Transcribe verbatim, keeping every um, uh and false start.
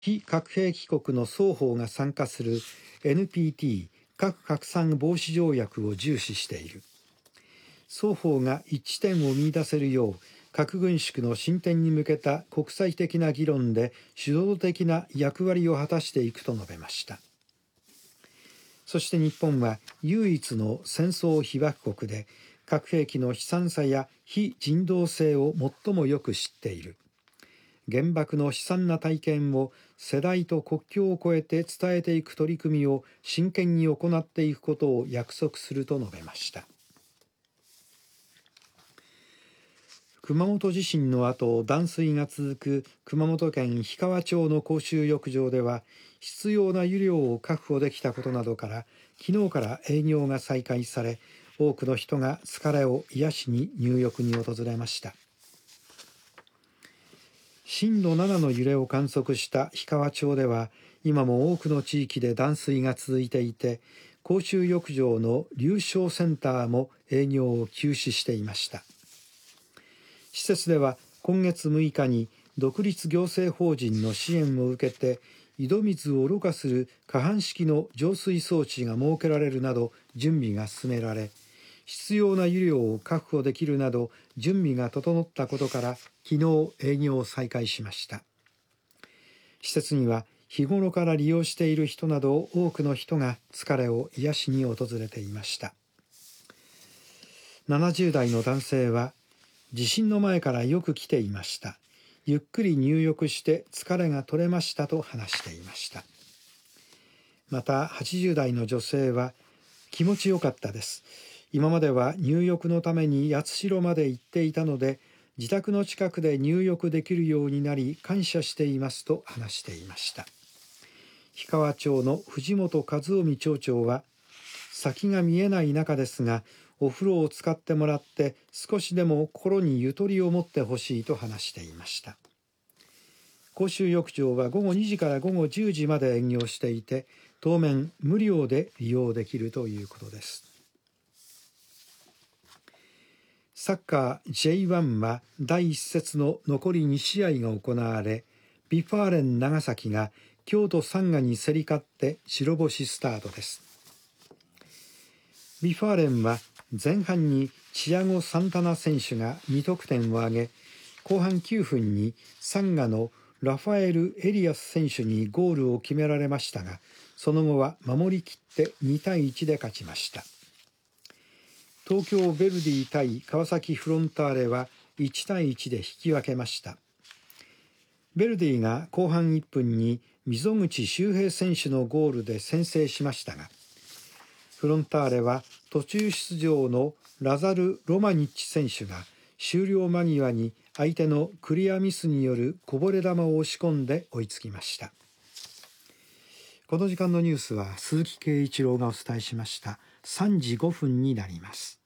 非核兵器国の双方が参加する エヌピーティー 核拡散防止条約を重視している。双方が一致点を見出せるよう核軍縮の進展に向けた国際的な議論で主導的な役割を果たしていくと述べました。そして日本は唯一の戦争被爆国で核兵器の悲惨さや非人道性を最もよく知っている。原爆の悲惨な体験を世代と国境を越えて伝えていく取り組みを真剣に行っていくことを約束すると述べました。熊本地震の後、断水が続く熊本県氷川町の公衆浴場では、必要な湯量を確保できたことなどから、昨日から営業が再開され、多くの人が疲れを癒しに入浴に訪れました。震度ななの揺れを観測した氷川町では、今も多くの地域で断水が続いていて、公衆浴場の流昇センターも営業を休止していました。施設では今月むいかに独立行政法人の支援を受けて井戸水をろ過する可搬式の浄水装置が設けられるなど準備が進められ、必要な湯量を確保できるなど準備が整ったことから昨日営業を再開しました。施設には日頃から利用している人など多くの人が疲れを癒しに訪れていました。ななじゅうだいの男性は、地震の前からよく来ていました。ゆっくり入浴して疲れが取れましたと話していました。またはちじゅうだいの女性は、気持ちよかったです。今までは入浴のために八代まで行っていたので、自宅の近くで入浴できるようになり感謝していますと話していました。氷川町の藤本和臣町長は、先が見えない中ですが、お風呂を使ってもらって少しでも心にゆとりを持ってほしいと話していました。公衆浴場はごごにじからごごじゅうじまで営業していて、当面無料で利用できるということです。サッカー ジェイワン はだいいっ節の残りに試合が行われ、ビファーレン長崎が京都サンガに競り勝って白星スタートです。ビファーレンは前半にチアゴ・サンタナ選手がに得点を挙げ、後半きゅうふんにサンガのラファエル・エリアス選手にゴールを決められましたが、その後は守りきってにたいいちで勝ちました。東京ヴェルディ対川崎フロンターレはいちたいいちで引き分けました。ヴェルディが後半いっぷんに溝口修平選手のゴールで先制しましたが、フロンターレは途中出場のラザル・ロマニッチ選手が終了間際に相手のクリアミスによるこぼれ球を押し込んで追いつきました。この時間のニュースは鈴木圭一郎がお伝えしました。さんじごふんになります。